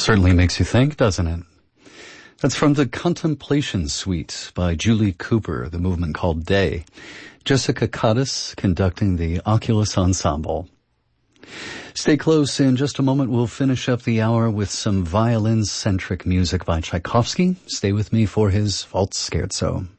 Certainly makes you think, doesn't it? That's from the Contemplation Suite by Julie Cooper, the movement called Day. Jessica Cottis conducting the Oculus Ensemble. Stay close. In just a moment, we'll finish up the hour with some violin-centric music by Tchaikovsky. Stay with me for his Waltz Scherzo.